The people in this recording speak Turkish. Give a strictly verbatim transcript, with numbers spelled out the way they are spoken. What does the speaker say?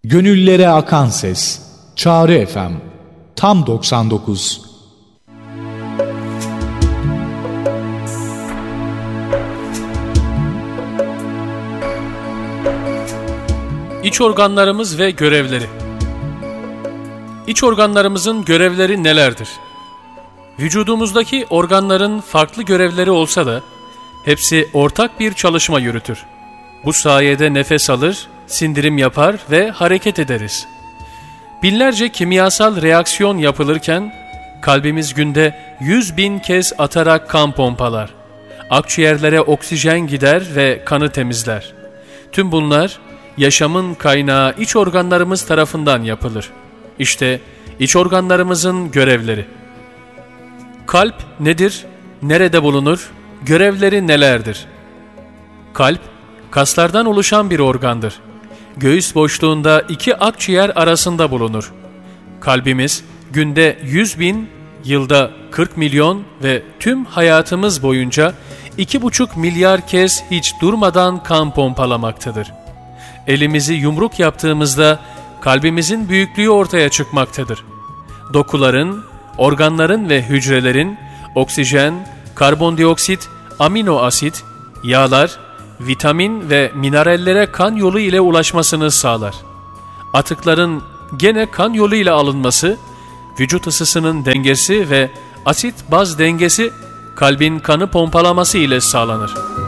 Gönüllere akan ses. Çağrı F M. Tam doksan dokuz. İç organlarımız ve görevleri. İç organlarımızın görevleri nelerdir? Vücudumuzdaki organların farklı görevleri olsa da hepsi ortak bir çalışma yürütür. Bu sayede nefes alır, sindirim yapar ve hareket ederiz. Binlerce kimyasal reaksiyon yapılırken kalbimiz günde yüz bin kez atarak kan pompalar. Akciğerlere oksijen gider ve kanı temizler. Tüm bunlar yaşamın kaynağı iç organlarımız tarafından yapılır. İşte iç organlarımızın görevleri. Kalp nedir? Nerede bulunur? Görevleri nelerdir? Kalp, kaslardan oluşan bir organdır. Göğüs boşluğunda iki akciğer arasında bulunur. Kalbimiz günde yüz bin, yılda kırk milyon ve tüm hayatımız boyunca iki buçuk milyar kez hiç durmadan kan pompalamaktadır. Elimizi yumruk yaptığımızda kalbimizin büyüklüğü ortaya çıkmaktadır. Dokuların, organların ve hücrelerin oksijen, karbondioksit, amino asit, yağlar, vitamin ve minerallere kan yolu ile ulaşmasını sağlar. Atıkların gene kan yolu ile alınması, vücut ısısının dengesi ve asit-baz dengesi kalbin kanı pompalaması ile sağlanır.